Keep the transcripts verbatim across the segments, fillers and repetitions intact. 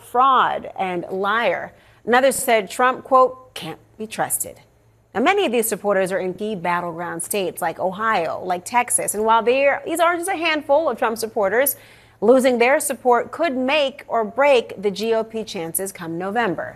fraud and liar. Another said Trump, quote, can't be trusted. Now, many of these supporters are in key battleground states like Ohio, like Texas. And while they're, these aren't just a handful of Trump supporters, losing their support could make or break the G O P chances come November.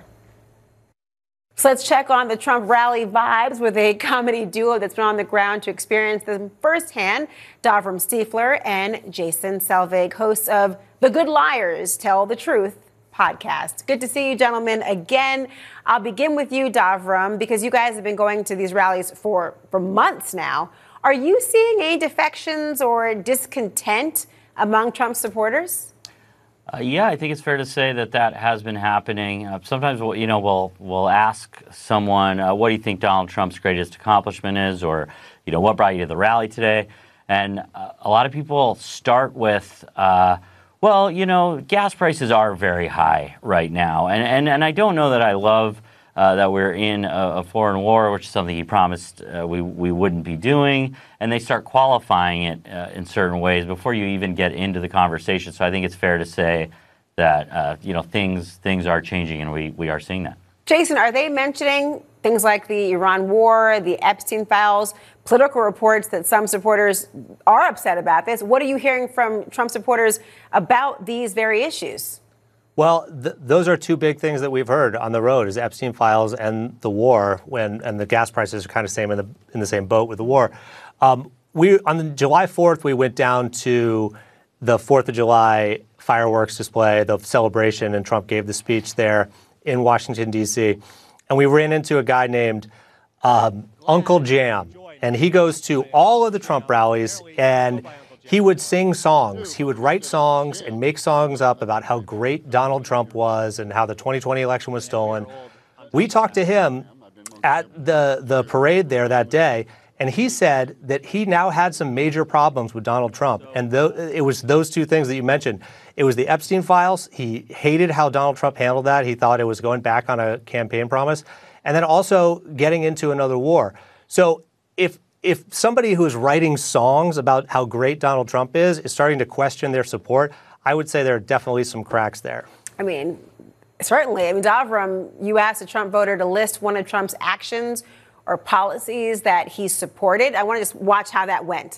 So let's check on the Trump rally vibes with a comedy duo that's been on the ground to experience them firsthand. Davram Stiefler and Jason Selvig, hosts of The Good Liars Tell the Truth podcast. Good to see you, gentlemen, again. I'll begin with you, Davram, because you guys have been going to these rallies for, for months now. Are you seeing any defections or discontent among Trump supporters? Uh, yeah, I think it's fair to say that that has been happening. Uh, sometimes, we'll, you know, we'll we'll ask someone, uh, "What do you think Donald Trump's greatest accomplishment is?" Or, you know, "What brought you to the rally today?" And uh, a lot of people start with, uh, "Well, you know, gas prices are very high right now," and and and I don't know that I love uh, that we're in a, a foreign war, which is something he promised uh, we we wouldn't be doing. And they start qualifying it uh, in certain ways before you even get into the conversation. So I think it's fair to say that uh, you know things things are changing, and we we are seeing that. Jason, are they mentioning things like the Iran war, the Epstein files, political reports that some supporters are upset about this? What are you hearing from Trump supporters about these very issues? Well, th- those are two big things that we've heard on the road: is Epstein files and the war. When and the gas prices are kind of same in the in the same boat with the war. Um, we on the July fourth, we went down to the fourth of July fireworks display, the celebration, and Trump gave the speech there in Washington, D C. And we ran into a guy named um, Uncle Jam, and he goes to all of the Trump rallies, and he would sing songs. He would write songs and make songs up about how great Donald Trump was and how the twenty twenty election was stolen. We talked to him at the, the parade there that day, and he said that he now had some major problems with Donald Trump. And th- it was those two things that you mentioned. It was the Epstein files. He hated how Donald Trump handled that. He thought it was going back on a campaign promise. And then also getting into another war. So if if somebody who is writing songs about how great Donald Trump is is starting to question their support, I would say there are definitely some cracks there. I mean, certainly. I mean, Davram, you asked a Trump voter to list one of Trump's actions or policies that he supported. I want to just watch how that went.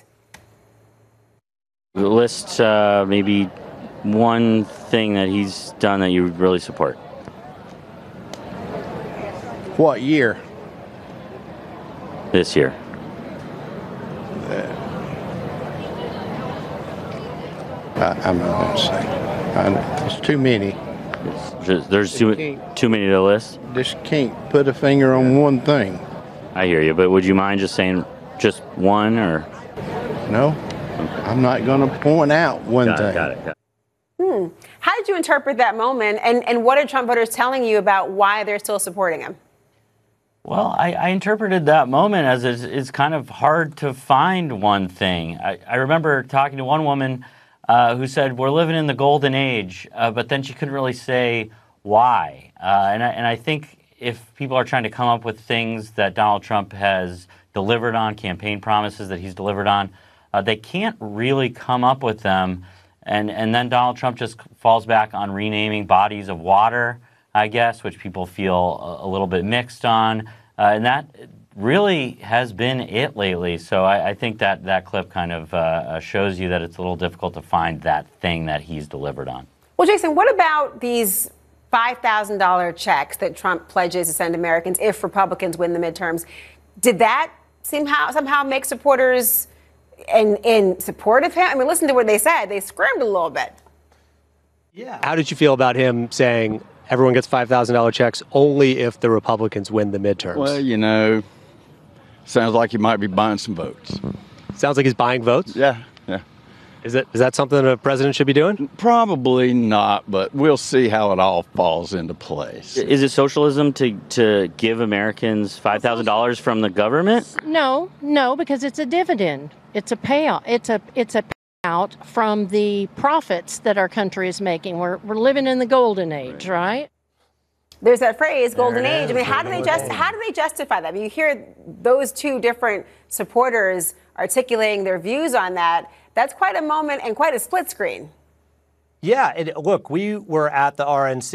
List uh, maybe one thing that he's done that you really support. What year? This year. I, I'm not going to say. I, there's too many. Just, there's too, too many to list? Just can't put a finger on one thing. I hear you, but would you mind just saying just one or? No, okay. I'm not going to point out one got thing. It, got it, got it. Hmm. How did you interpret that moment, and, and what are Trump voters telling you about why they're still supporting him? Well, I, I interpreted that moment as it's, it's kind of hard to find one thing. I, I remember talking to one woman uh, who said, we're living in the golden age, uh, but then she couldn't really say why. Uh, and, I, and I think if people are trying to come up with things that Donald Trump has delivered on, campaign promises that he's delivered on, uh, they can't really come up with them. And, and then Donald Trump just falls back on renaming bodies of water, I guess, which people feel a, a little bit mixed on. Uh, and that really has been it lately. So I, I think that that clip kind of uh, shows you that it's a little difficult to find that thing that he's delivered on. Well, Jason, what about these five thousand dollars checks that Trump pledges to send Americans if Republicans win the midterms? Did that somehow, somehow make supporters in, in support of him? I mean, listen to what they said. They squirmed a little bit. Yeah. How did you feel about him saying everyone gets five thousand dollars checks only if the Republicans win the midterms? Well, you know, sounds like he might be buying some votes. Sounds like he's buying votes? Yeah, yeah. Is it is that something a president should be doing? Probably not, but we'll see how it all falls into place. Is it socialism to, to give Americans five thousand dollars from the government? No, no, because it's a dividend. It's a payout. It's a it's a payout from the profits that our country is making. We're we're living in the golden age, right? There's that phrase, golden There it age. is, I mean, how do they just how do they justify that? I mean, you hear those two different supporters articulating their views on that. That's quite a moment and quite a split screen. Yeah, it, look, we were at the R N C.